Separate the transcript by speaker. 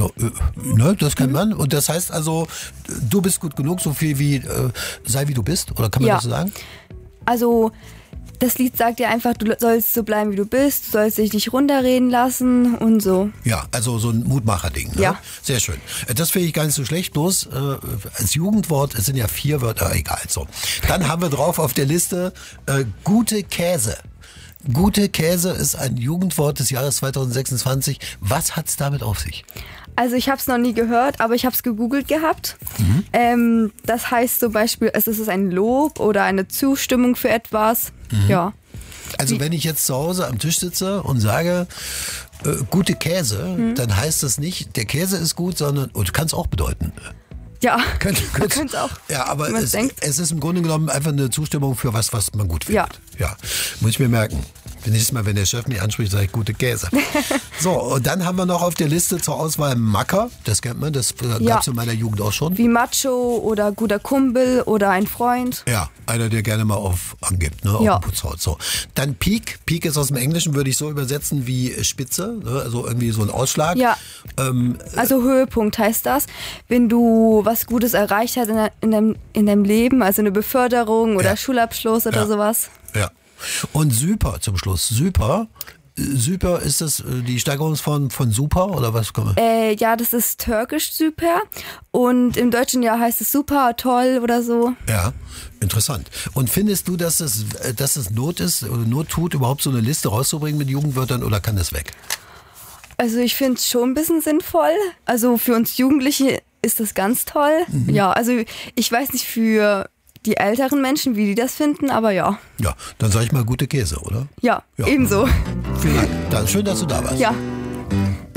Speaker 1: Also, ne, das kann man. Und das heißt also, du bist gut genug, so viel wie, sei wie du bist, oder kann man das so sagen?
Speaker 2: Also, das Lied sagt ja einfach, du sollst so bleiben, wie du bist, du sollst dich nicht runterreden lassen und so.
Speaker 1: Ja, also so ein Mutmacher-Ding. Ne?
Speaker 2: Ja.
Speaker 1: Sehr schön. Das finde ich gar nicht so schlecht, bloß als Jugendwort, es sind ja 4 Wörter, egal. So. Dann haben wir drauf auf der Liste gute Käse. Gute Käse ist ein Jugendwort des Jahres 2026. Was hat's damit auf sich?
Speaker 2: Also ich habe es noch nie gehört, aber ich habe es gegoogelt gehabt. Das heißt zum Beispiel, es ist ein Lob oder eine Zustimmung für etwas. Ja.
Speaker 1: Also wenn ich jetzt zu Hause am Tisch sitze und sage, gute Käse, dann heißt das nicht, der Käse ist gut, sondern, und kann es auch bedeuten.
Speaker 2: Ja,
Speaker 1: Könnte
Speaker 2: es auch.
Speaker 1: Ja, aber
Speaker 2: wenn man
Speaker 1: es
Speaker 2: denkt.
Speaker 1: ist im Grunde genommen einfach eine Zustimmung für was man gut findet. Ja. Muss ich mir merken. Nächstes Mal, wenn der Chef mich anspricht, sage ich gute Käse. So, und dann haben wir noch auf der Liste zur Auswahl Macker. Das kennt man, das gab es in meiner Jugend auch schon.
Speaker 2: Wie Macho oder guter Kumpel oder ein Freund.
Speaker 1: Ja, einer, der gerne mal angibt, ne, auf den Putz haut. So. Dann Peak. Peak ist aus dem Englischen, würde ich so übersetzen wie Spitze, ne, also irgendwie so ein Ausschlag.
Speaker 2: Ja, also Höhepunkt heißt das, wenn du was Gutes erreicht hast in deinem Leben, also eine Beförderung oder Schulabschluss oder sowas.
Speaker 1: Ja. Und Super zum Schluss. Super ist das die Steigerungsform von super oder was?
Speaker 2: Ja, das ist türkisch super und im Deutschen heißt es super, toll oder so.
Speaker 1: Ja, interessant. Und findest du, dass es Not ist oder Not tut, überhaupt so eine Liste rauszubringen mit Jugendwörtern oder kann das weg?
Speaker 2: Also ich finde es schon ein bisschen sinnvoll. Also für uns Jugendliche ist das ganz toll. Ja, also ich weiß nicht für die älteren Menschen, wie die das finden, aber ja.
Speaker 1: Ja, dann sage ich mal gute Käse, oder?
Speaker 2: Ja, ebenso.
Speaker 1: Vielen Dank. Schön, dass du da warst.
Speaker 2: Ja.